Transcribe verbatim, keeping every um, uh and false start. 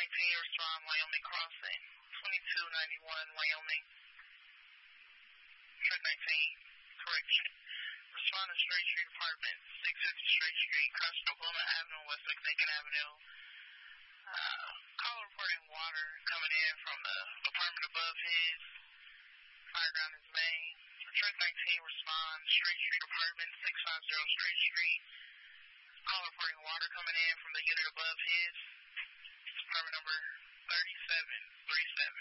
nineteen, respond Wyoming crossing. twenty-two ninety-one, Wyoming. Truck nineteen, correction. Respond to Straight Street Apartment, six fifty Straight Street, across Oklahoma Avenue, West Mexican Avenue. Uh, call reporting water coming in from the apartment above his. Fireground is main. Truck nineteen, respond Straight Street Apartment, six fifty Straight Street. Call reporting water coming in from the unit above his. Apartment number thirty-seven thirty-seven.